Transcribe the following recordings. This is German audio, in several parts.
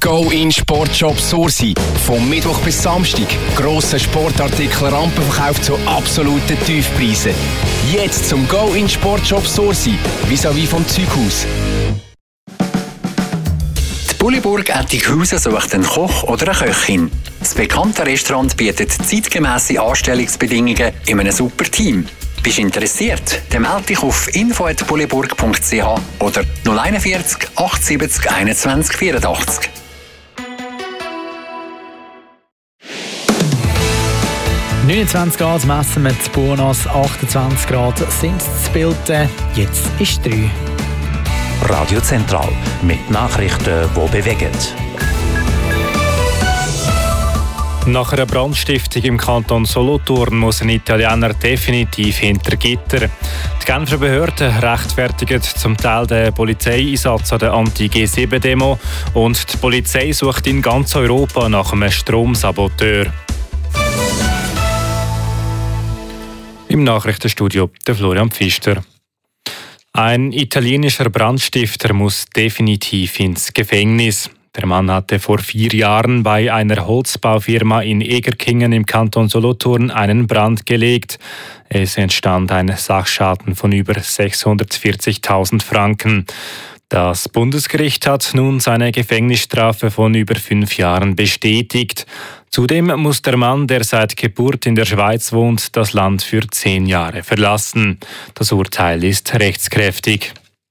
Go in Sportshop Sursi. Vom Mittwoch bis Samstag. Grosser Sportartikel Rampenverkauf zu absoluten Tiefpreisen. Jetzt zum Go in Sportshop Sursi. Vis-à-vis vom Zeughaus. Die Bulliburg Ettighausen sucht einen Koch oder eine Köchin. Das bekannte Restaurant bietet zeitgemässe Anstellungsbedingungen in einem super Team. Bist du interessiert? Dann melde dich auf info@bulliburg.ch oder 041 870 21 84. – 29 Grad messen wir zu Buenos, 28 Grad sind es zu Bilden. Jetzt ist 3. Radio Zentral mit Nachrichten, die bewegen. Nach einer Brandstiftung im Kanton Solothurn muss ein Italiener definitiv hinter Gitter. Die Genfer Behörden rechtfertigen zum Teil den Polizeieinsatz an der Anti-G7-Demo und die Polizei sucht in ganz Europa nach einem Stromsaboteur. Im Nachrichtenstudio der Florian Pfister. Ein italienischer Brandstifter muss definitiv ins Gefängnis. Der Mann hatte vor 4 Jahren bei einer Holzbaufirma in Egerkingen im Kanton Solothurn einen Brand gelegt. Es entstand ein Sachschaden von über 640.000 Franken. Das Bundesgericht hat nun seine Gefängnisstrafe von über 5 Jahren bestätigt. Zudem muss der Mann, der seit Geburt in der Schweiz wohnt, das Land für 10 Jahre verlassen. Das Urteil ist rechtskräftig.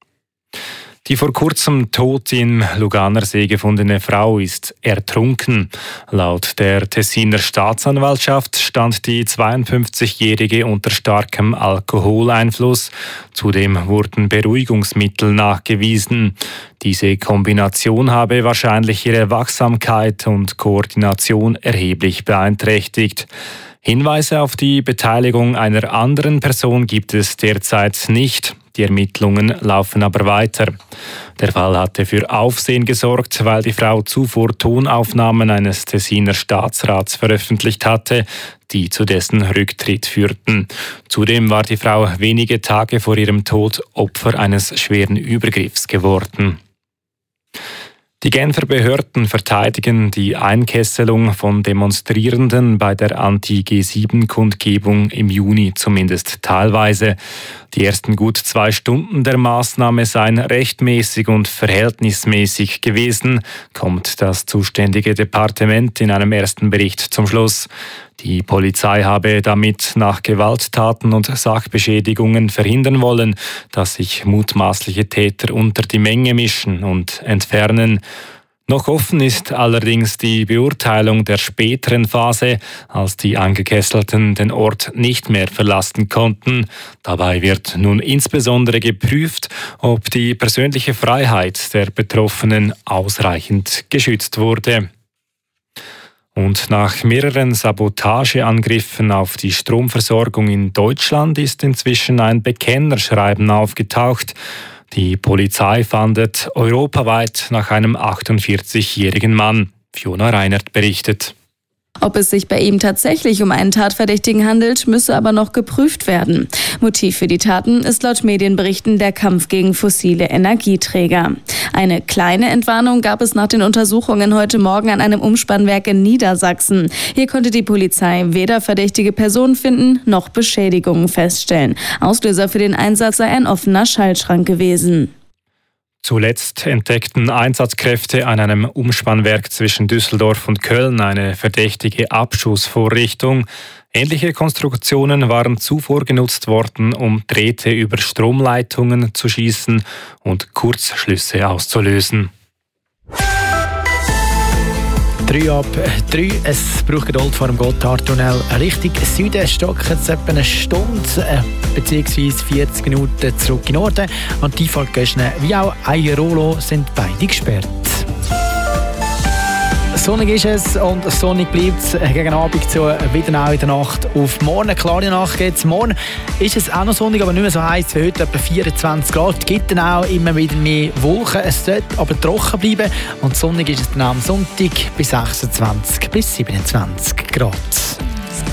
Die vor kurzem tot im Luganersee gefundene Frau ist ertrunken. Laut der Tessiner Staatsanwaltschaft stand die 52-Jährige unter starkem Alkoholeinfluss. Zudem wurden Beruhigungsmittel nachgewiesen. Diese Kombination habe wahrscheinlich ihre Wachsamkeit und Koordination erheblich beeinträchtigt. Hinweise auf die Beteiligung einer anderen Person gibt es derzeit nicht. Die Ermittlungen laufen aber weiter. Der Fall hatte für Aufsehen gesorgt, weil die Frau zuvor Tonaufnahmen eines Tessiner Staatsrats veröffentlicht hatte, die zu dessen Rücktritt führten. Zudem war die Frau wenige Tage vor ihrem Tod Opfer eines schweren Übergriffs geworden. Die Genfer Behörden verteidigen die Einkesselung von Demonstrierenden bei der Anti-G7-Kundgebung im Juni zumindest teilweise. Die ersten gut 2 Stunden der Maßnahme seien rechtmäßig und verhältnismäßig gewesen, kommt das zuständige Departement in einem ersten Bericht zum Schluss. Die Polizei habe damit nach Gewalttaten und Sachbeschädigungen verhindern wollen, dass sich mutmaßliche Täter unter die Menge mischen und entfernen. Noch offen ist allerdings die Beurteilung der späteren Phase, als die Angekesselten den Ort nicht mehr verlassen konnten. Dabei wird nun insbesondere geprüft, ob die persönliche Freiheit der Betroffenen ausreichend geschützt wurde. Und nach mehreren Sabotageangriffen auf die Stromversorgung in Deutschland ist inzwischen ein Bekennerschreiben aufgetaucht. Die Polizei fahndet europaweit nach einem 48-jährigen Mann. Fiona Reinert berichtet. Ob es sich bei ihm tatsächlich um einen Tatverdächtigen handelt, müsse aber noch geprüft werden. Motiv für die Taten ist laut Medienberichten der Kampf gegen fossile Energieträger. Eine kleine Entwarnung gab es nach den Untersuchungen heute Morgen an einem Umspannwerk in Niedersachsen. Hier konnte die Polizei weder verdächtige Personen finden, noch Beschädigungen feststellen. Auslöser für den Einsatz sei ein offener Schaltschrank gewesen. Zuletzt entdeckten Einsatzkräfte an einem Umspannwerk zwischen Düsseldorf und Köln eine verdächtige Abschussvorrichtung. Ähnliche Konstruktionen waren zuvor genutzt worden, um Drähte über Stromleitungen zu schießen und Kurzschlüsse auszulösen. 3:03. Es braucht Geduld vor dem Gotthardtunnel. Richtung Süden stockt es etwa eine Stunde bzw. 40 Minuten zurück in den Norden. Und die Einfallgäste wie auch Airolo sind beide gesperrt. Sonnig ist es und sonnig bleibt es gegen Abend zu, wieder auch in der Nacht auf morgen. Eine klare Nacht geht es. Morgen ist es auch noch sonnig, aber nicht mehr so heiß wie heute, etwa 24 Grad. Es gibt dann auch immer wieder mehr Wolken. Es sollte aber trocken bleiben und sonnig ist es dann am Sonntag bis 26 bis 27 Grad.